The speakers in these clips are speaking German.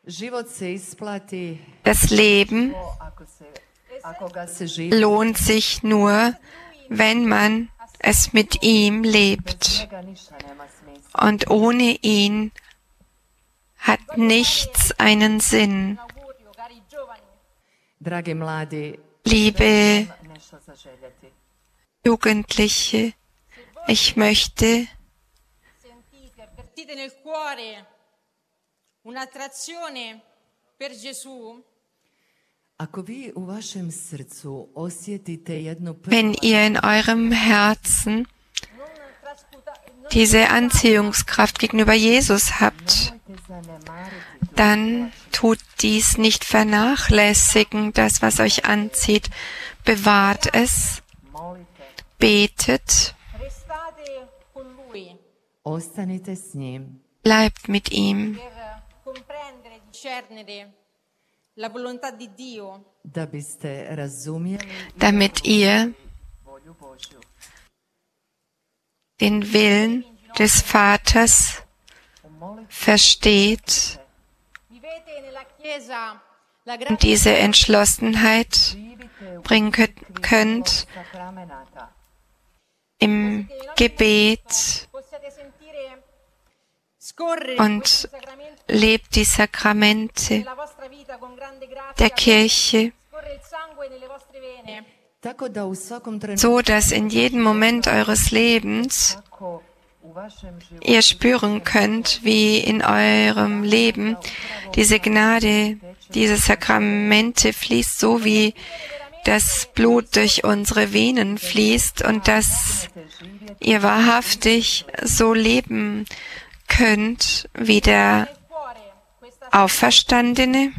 Das Leben lohnt sich nur, wenn man es mit ihm lebt. Und ohne ihn hat nichts einen Sinn. Liebe Jugendliche, ich möchte wenn ihr in eurem Herzen diese Anziehungskraft gegenüber Jesus habt, dann tut dies nicht vernachlässigen, das, was euch anzieht. Bewahrt es, betet, bleibt mit ihm, damit ihr den Willen des Vaters versteht und diese Entschlossenheit bringen könnt im Gebet und lebt die Sakramente der Kirche, so dass in jedem Moment eures Lebens ihr spüren könnt, wie in eurem Leben diese Gnade, diese Sakramente fließt, so wie das Blut durch unsere Venen fließt und dass ihr wahrhaftig so leben könnt wie der Auferstandene.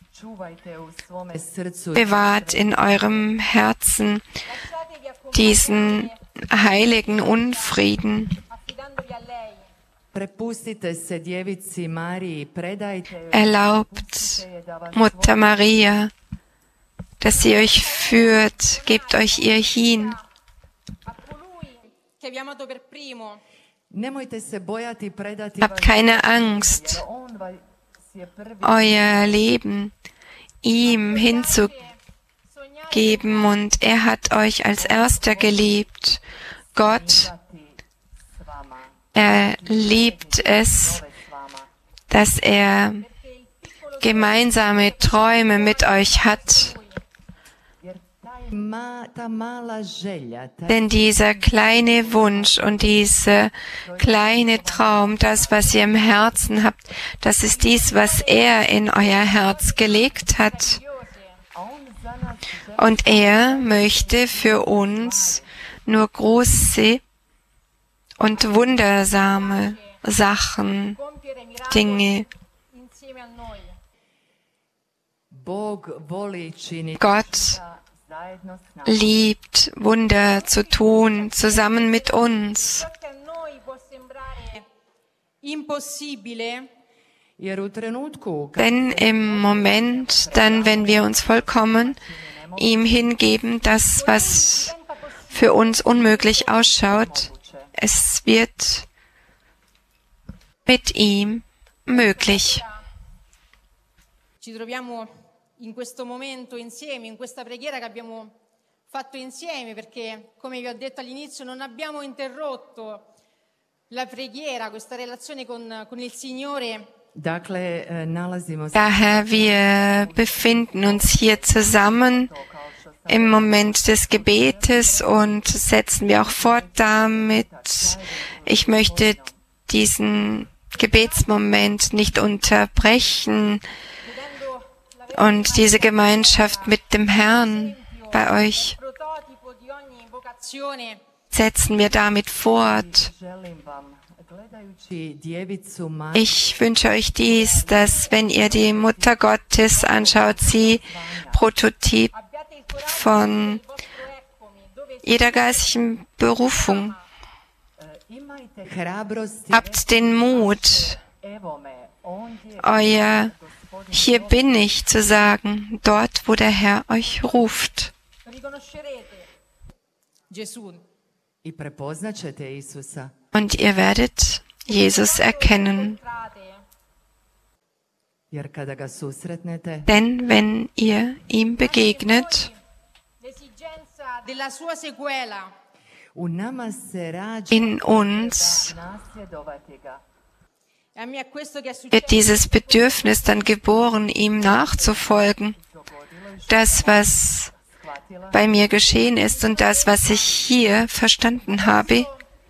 Bewahrt in eurem Herzen diesen heiligen Unfrieden. Erlaubt Mutter Maria, dass sie euch führt, gebt euch ihr hin. Habt keine Angst, euer Leben ihm hinzugeben, und er hat euch als Erster geliebt. Gott, er liebt es, dass er gemeinsame Träume mit euch hat. Denn dieser kleine Wunsch und dieser kleine Traum, das, was ihr im Herzen habt, das ist dies, was er in euer Herz gelegt hat. Und er möchte für uns nur große und wundersame Sachen, Dinge. Gott liebt, Wunder zu tun, zusammen mit uns. Denn im Moment, dann, wenn wir uns vollkommen ihm hingeben, das, was für uns unmöglich ausschaut, es wird mit ihm möglich. In questo momento insieme, in questa preghiera che abbiamo fatto insieme, perché, come vi ho detto all'inizio, non abbiamo interrotto la preghiera, questa relazione con il Signore. Daher, wir befinden uns hier zusammen im Moment des Gebetes und setzen wir auch fort damit. Ich möchte diesen Gebetsmoment nicht unterbrechen und diese Gemeinschaft mit dem Herrn bei euch setzen wir damit fort. Ich wünsche euch dies, dass, wenn ihr die Mutter Gottes anschaut, sie Prototyp von jeder geistlichen Berufung. Habt den Mut, euer Hier bin ich zu sagen, dort, wo der Herr euch ruft. Und ihr werdet Jesus erkennen. Denn wenn ihr ihm begegnet, in uns wird dieses Bedürfnis dann geboren, ihm nachzufolgen. Das, was bei mir geschehen ist und das, was ich hier verstanden habe,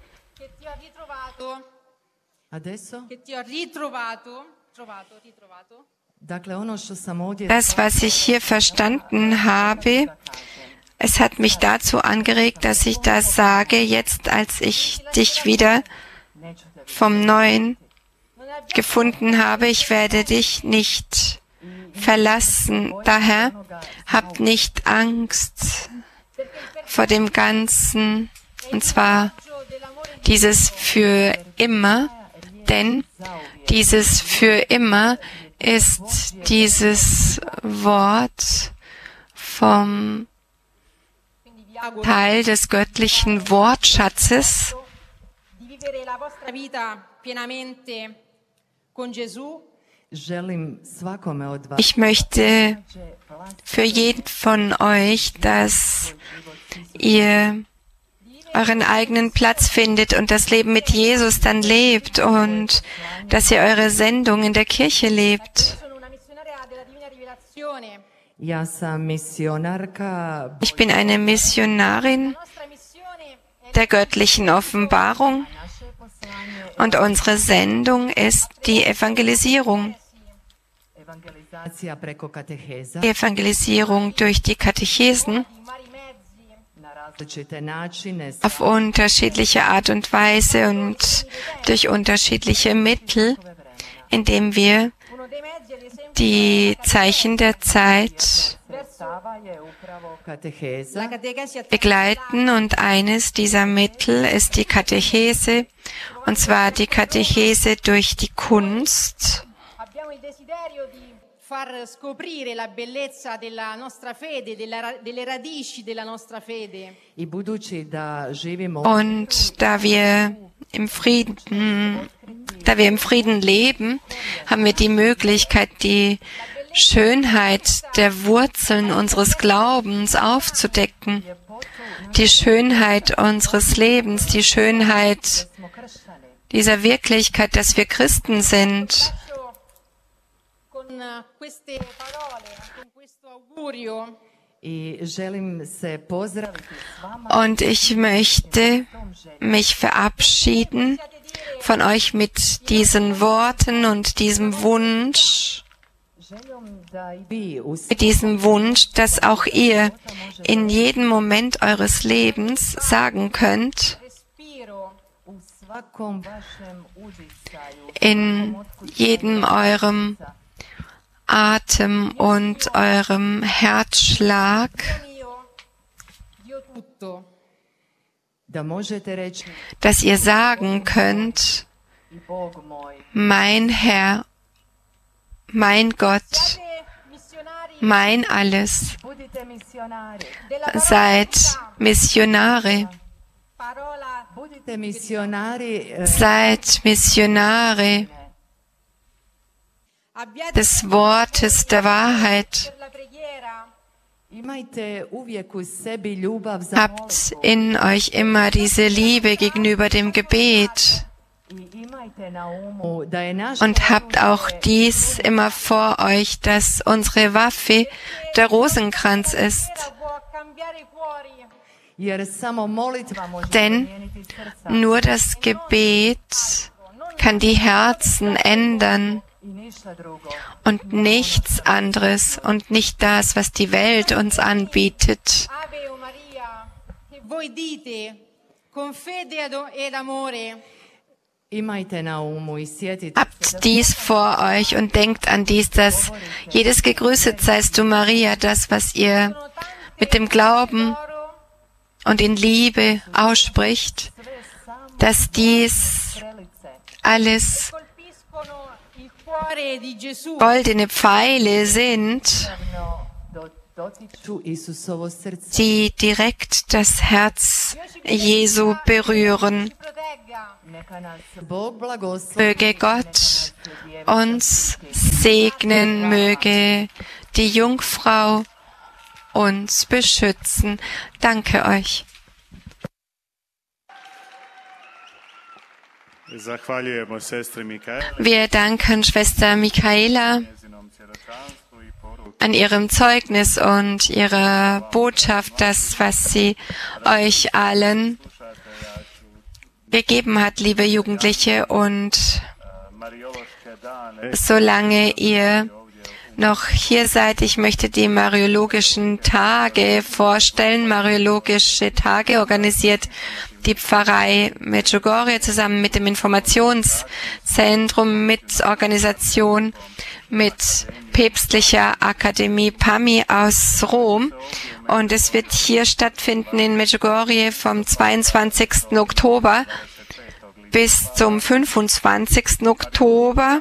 das, was ich hier verstanden habe, es hat mich dazu angeregt, dass ich das sage, jetzt als ich dich wieder vom Neuen gefunden habe. Ich werde dich nicht verlassen. Daher habt nicht Angst vor dem Ganzen, und zwar dieses für immer, denn dieses für immer ist dieses Wort vom Teil des göttlichen Wortschatzes. Ich möchte für jeden von euch, dass ihr euren eigenen Platz findet und das Leben mit Jesus dann lebt und dass ihr eure Sendung in der Kirche lebt. Ich bin eine Missionarin der göttlichen Offenbarung und unsere Sendung ist die Evangelisierung. Die Evangelisierung durch die Katechesen auf unterschiedliche Art und Weise und durch unterschiedliche Mittel, indem wir die Zeichen der Zeit begleiten. Und eines dieser Mittel ist die Katechese, und zwar die Katechese durch die Kunst. Und da wir im Frieden leben, haben wir die Möglichkeit, die Schönheit der Wurzeln unseres Glaubens aufzudecken, die Schönheit unseres Lebens, die Schönheit dieser Wirklichkeit, dass wir Christen sind. Und ich möchte mich verabschieden von euch mit diesen Worten und diesem Wunsch, dass auch ihr in jedem Moment eures Lebens sagen könnt, in jedem eurem Atem und eurem Herzschlag, dass ihr sagen könnt, mein Herr, mein Gott, mein Alles. Seid Missionare. Seid Missionare des Wortes der Wahrheit. Habt in euch immer diese Liebe gegenüber dem Gebet und habt auch dies immer vor euch, dass unsere Waffe der Rosenkranz ist. Denn nur das Gebet kann die Herzen ändern und nichts anderes und nicht das, was die Welt uns anbietet. Habt dies vor euch und denkt an dies, dass jedes Gegrüßet seist du, Maria, das, was ihr mit dem Glauben und in Liebe ausspricht, dass dies alles goldene Pfeile sind, die direkt das Herz Jesu berühren. Möge Gott uns segnen, möge die Jungfrau uns beschützen. Danke euch. Wir danken Schwester Michaela an ihrem Zeugnis und ihrer Botschaft, das, was sie euch allen gegeben hat, liebe Jugendliche. Und solange ihr noch hier seid, ich möchte die Mariologischen Tage vorstellen. Mariologische Tage organisiert die Pfarrei Medjugorje zusammen mit dem Informationszentrum, mit Organisation, mit Päpstlicher Akademie PAMI aus Rom. Und es wird hier stattfinden in Medjugorje vom 22. Oktober bis zum 25. Oktober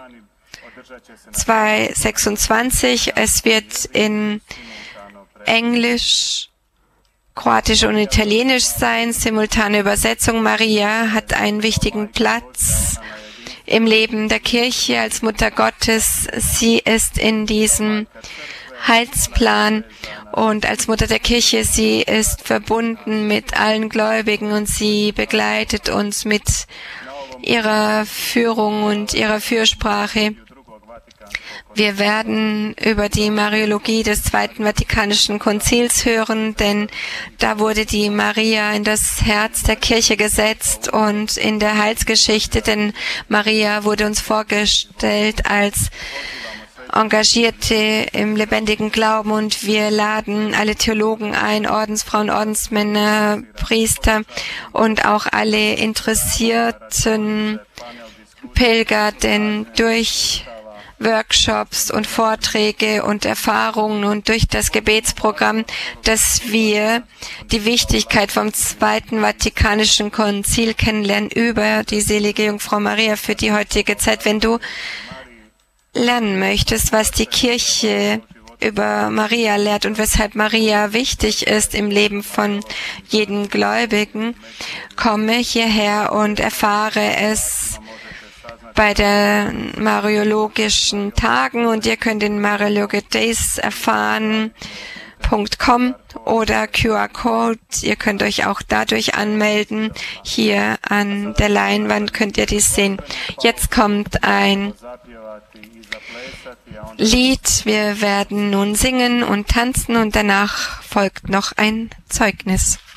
2026. Es wird in Englisch, Kroatisch und Italienisch sein, simultane Übersetzung. Maria hat einen wichtigen Platz im Leben der Kirche als Mutter Gottes. Sie ist in diesem Heilsplan und als Mutter der Kirche, sie ist verbunden mit allen Gläubigen und sie begleitet uns mit ihrer Führung und ihrer Fürsprache. Wir werden über die Mariologie des Zweiten Vatikanischen Konzils hören, denn da wurde die Maria in das Herz der Kirche gesetzt und in der Heilsgeschichte, denn Maria wurde uns vorgestellt als Engagierte im lebendigen Glauben und wir laden alle Theologen ein, Ordensfrauen, Ordensmänner, Priester und auch alle interessierten Pilger, denn durch Workshops und Vorträge und Erfahrungen und durch das Gebetsprogramm, dass wir die Wichtigkeit vom Zweiten Vatikanischen Konzil kennenlernen über die selige Jungfrau Maria für die heutige Zeit. Wenn du lernen möchtest, was die Kirche über Maria lehrt und weshalb Maria wichtig ist im Leben von jedem Gläubigen, komme hierher und erfahre es bei den Mariologischen Tagen und ihr könnt den Mariology Days erfahren.com oder QR-Code. Ihr könnt euch auch dadurch anmelden. Hier an der Leinwand könnt ihr dies sehen. Jetzt kommt ein Lied. Wir werden nun singen und tanzen und danach folgt noch ein Zeugnis.